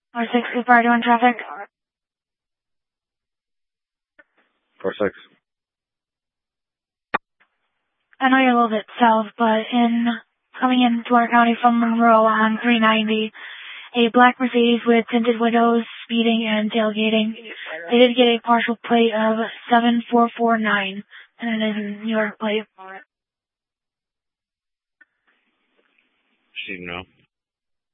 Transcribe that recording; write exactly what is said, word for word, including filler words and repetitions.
Or six, is Bar doing traffic? Four six. I know you're a little bit south, but in coming into our county from Monroe on three ninety, a black Mercedes with tinted windows, speeding and tailgating. They did get a partial plate of seven four four nine, and it is a New York plate. She no.